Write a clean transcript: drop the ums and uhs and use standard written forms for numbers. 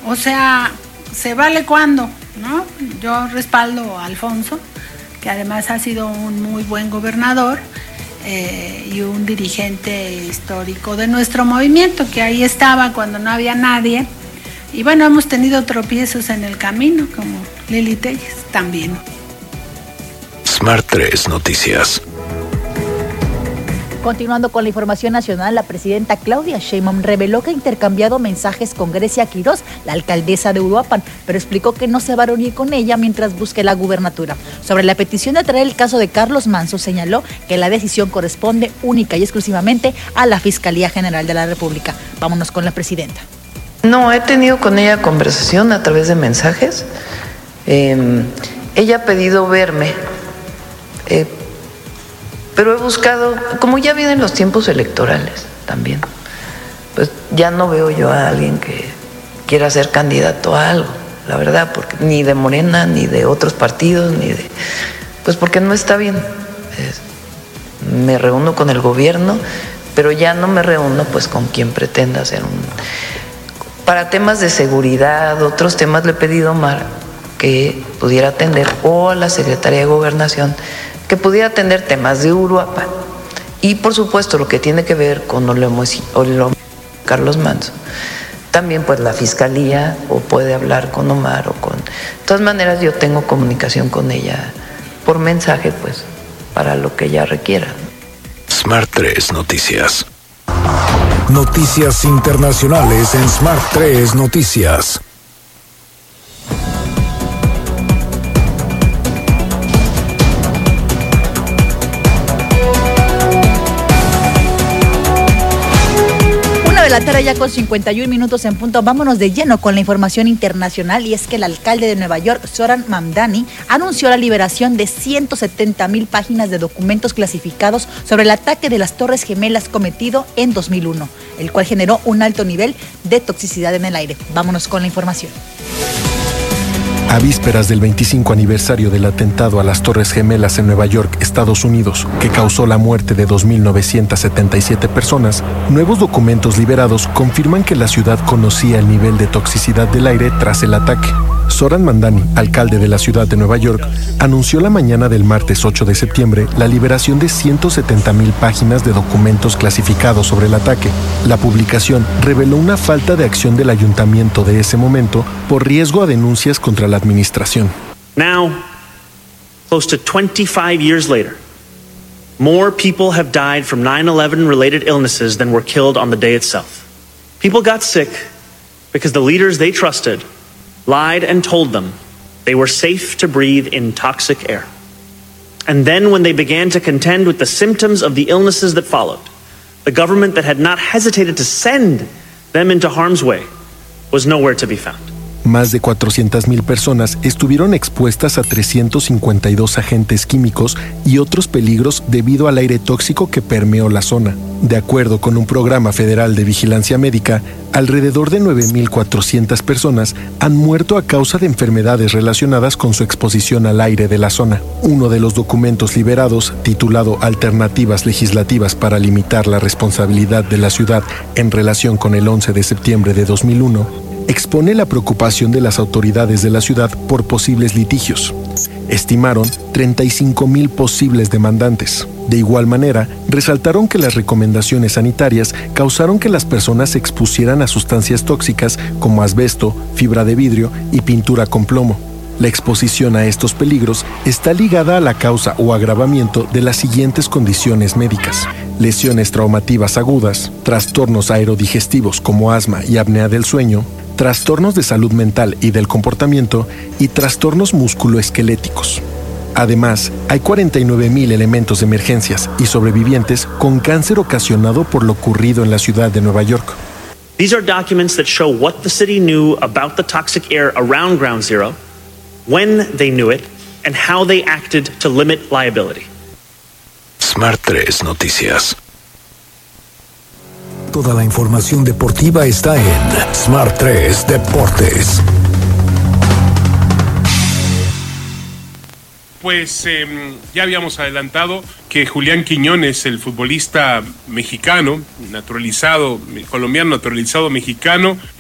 o sea, se vale cuando, ¿no? Yo respaldo a Alfonso, que además ha sido un muy buen gobernador y un dirigente histórico de nuestro movimiento, que ahí estaba cuando no había nadie. Y bueno, hemos tenido tropiezos en el camino, como Lili Telles también. Smart 3 Noticias. Continuando con la información nacional, la presidenta Claudia Sheinbaum reveló que ha intercambiado mensajes con Grecia Quirós, la alcaldesa de Uruapan, pero explicó que no se va a reunir con ella mientras busque la gubernatura. Sobre la petición de traer el caso de Carlos Manzo, señaló que la decisión corresponde única y exclusivamente a la Fiscalía General de la República. Vámonos con la presidenta. No, he tenido con ella conversación a través de mensajes. Ella ha pedido verme. Pero he buscado, como ya vienen los tiempos electorales también, pues ya no veo yo a alguien que quiera ser candidato a algo, la verdad, porque ni de Morena, ni de otros partidos, pues porque no está bien. Me reúno con el gobierno, pero ya no me reúno pues con quien pretenda hacer para temas de seguridad, otros temas le he pedido a Omar que pudiera atender, o a la Secretaría de Gobernación, que pudiera atender temas de Uruapan. Y por supuesto lo que tiene que ver con Carlos Manzo. También pues la Fiscalía, o puede hablar con Omar o con... De todas maneras yo tengo comunicación con ella por mensaje, pues, para lo que ella requiera. Smart 3 Noticias. Noticias internacionales en Smart 3 Noticias. La tarde ya con 51 minutos en punto. Vámonos de lleno con la información internacional, y es que el alcalde de Nueva York, Zoran Mamdani, anunció la liberación de 170,000 páginas de documentos clasificados sobre el ataque de las Torres Gemelas cometido en 2001, el cual generó un alto nivel de toxicidad en el aire. Vámonos con la información. A vísperas del 25 aniversario del atentado a las Torres Gemelas en Nueva York, Estados Unidos, que causó la muerte de 2,977 personas, nuevos documentos liberados confirman que la ciudad conocía el nivel de toxicidad del aire tras el ataque. Zoran Mamdani, alcalde de la ciudad de Nueva York, anunció la mañana del martes 8 de septiembre la liberación de 170,000 páginas de documentos clasificados sobre el ataque. La publicación reveló una falta de acción del ayuntamiento de ese momento por riesgo a denuncias contra la administración. Now, close to 25 years later, more people have died from 9/11 related illnesses than were killed on the day itself. People got sick because the leaders they trusted lied and told them they were safe to breathe in toxic air. And then when they began to contend with the symptoms of the illnesses that followed, the government that had not hesitated to send them into harm's way was nowhere to be found. Más de 400,000 personas estuvieron expuestas a 352 agentes químicos y otros peligros debido al aire tóxico que permeó la zona. De acuerdo con un programa federal de vigilancia médica, alrededor de 9,400 personas han muerto a causa de enfermedades relacionadas con su exposición al aire de la zona. Uno de los documentos liberados, titulado Alternativas legislativas para limitar la responsabilidad de la ciudad en relación con el 11 de septiembre de 2001, expone la preocupación de las autoridades de la ciudad por posibles litigios. Estimaron 35,000 posibles demandantes. De igual manera, resaltaron que las recomendaciones sanitarias causaron que las personas se expusieran a sustancias tóxicas como asbesto, fibra de vidrio y pintura con plomo. La exposición a estos peligros está ligada a la causa o agravamiento de las siguientes condiciones médicas: lesiones traumativas agudas, trastornos aerodigestivos como asma y apnea del sueño, trastornos de salud mental y del comportamiento y trastornos musculoesqueléticos. Además, hay 49,000 elementos de emergencias y sobrevivientes con cáncer ocasionado por lo ocurrido en la ciudad de Nueva York. These are documents that show what the city knew about the toxic air around Ground Zero, when they knew it, and how they acted to limit liability. Smart 3 Noticias. Toda la información deportiva está en Smart 3 Deportes. Pues ya habíamos adelantado que Julián Quiñones, el futbolista mexicano, colombiano naturalizado mexicano,